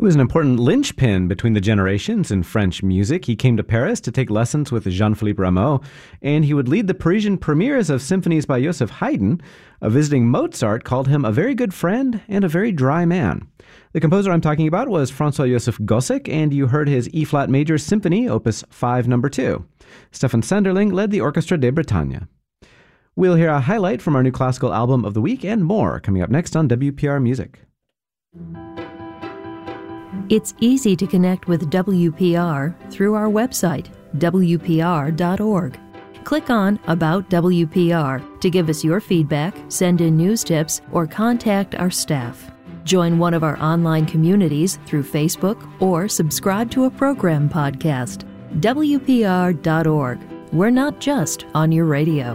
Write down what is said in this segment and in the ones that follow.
He was an important linchpin between the generations in French music. He came to Paris to take lessons with Jean-Philippe Rameau, and he would lead the Parisian premieres of symphonies by Joseph Haydn. A visiting Mozart called him a very good friend and a very dry man. The composer I'm talking about was Francois-Joseph Gossec, and you heard his E-flat major symphony, Opus 5, No. 2. Stefan Sanderling led the Orchestra de Bretagne. We'll hear a highlight from our new classical album of the week and more coming up next on WPR Music. It's easy to connect with WPR through our website, WPR.org. Click on About WPR to give us your feedback, send in news tips, or contact our staff. Join one of our online communities through Facebook or subscribe to a program podcast. WPR.org. We're not just on your radio.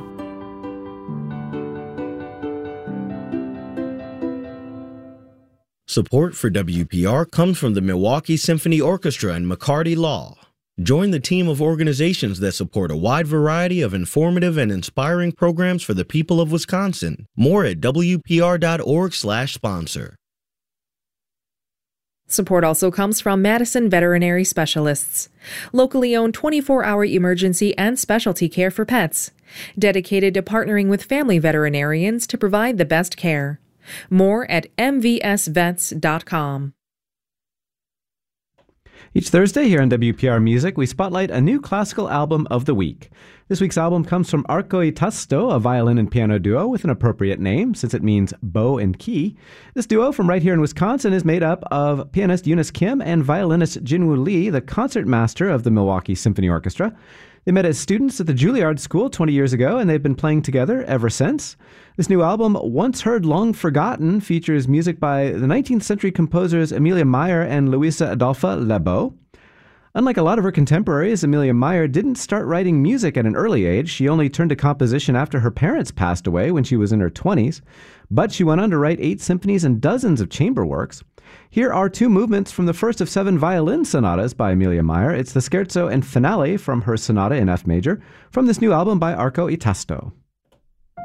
Support for WPR comes from the Milwaukee Symphony Orchestra and McCarty Law. Join the team of organizations that support a wide variety of informative and inspiring programs for the people of Wisconsin. More at WPR.org/sponsor. Support also comes from Madison Veterinary Specialists, locally owned 24-hour emergency and specialty care for pets, dedicated to partnering with family veterinarians to provide the best care. More at mvsvets.com. Each Thursday here on WPR Music, we spotlight a new classical album of the week. This week's album comes from Arco y Tasto, a violin and piano duo with an appropriate name since it means bow and key. This duo from right here in Wisconsin is made up of pianist Eunice Kim and violinist Jinwoo Lee, the concertmaster of the Milwaukee Symphony Orchestra. They met as students at the Juilliard School 20 years ago, and they've been playing together ever since. This new album, Once Heard, Long Forgotten, features music by the 19th century composers Emilia Meyer and Luisa Adolfa Lebow. Unlike a lot of her contemporaries, Emilia Meyer didn't start writing music at an early age. She only turned to composition after her parents passed away when she was in her 20s. But she went on to write 8 symphonies and dozens of chamber works. Here are 2 movements from the first of 7 violin sonatas by Emilia Meyer. It's the Scherzo and Finale from her sonata in F major, from this new album by Arco y Tasto.